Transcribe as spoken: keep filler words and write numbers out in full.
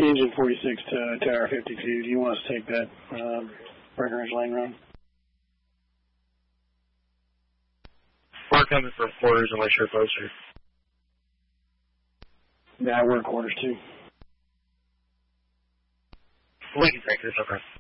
engine forty-six to Tower fifty-two. Do you want us to take that um, Breckenridge Lane run? We're coming for quarters unless you're closer. Yeah, we're in quarters too. We can take this, okay.